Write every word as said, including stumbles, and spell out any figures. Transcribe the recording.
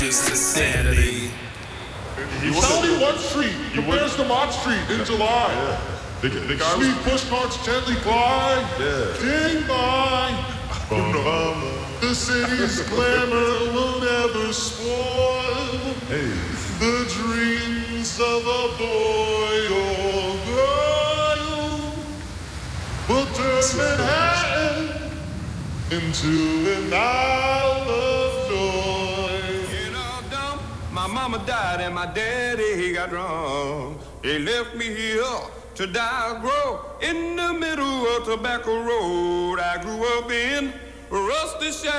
This insanity. Tell me what street compares to Mott Street in July. Yeah. The, the guy Sweet was, push carts gently glide. Yeah. Ding by. Bum, bum. The city's glamour will never spoil Hey. the dreams of a boy or girl. Will turn Manhattan into an isle of joy. You know, dumb, my mama died and my daddy, he got drunk. He left me here to die or grow in the middle of Tobacco Road. I grew up in Rusty Shack.